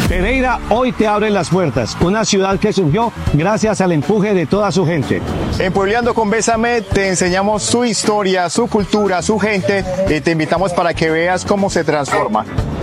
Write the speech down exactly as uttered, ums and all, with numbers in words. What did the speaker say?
Pereira hoy te abre las puertas, una ciudad que surgió gracias al empuje de toda su gente. En Puebleando con Besame te enseñamos su historia, su cultura, su gente y te invitamos para que veas cómo se transforma.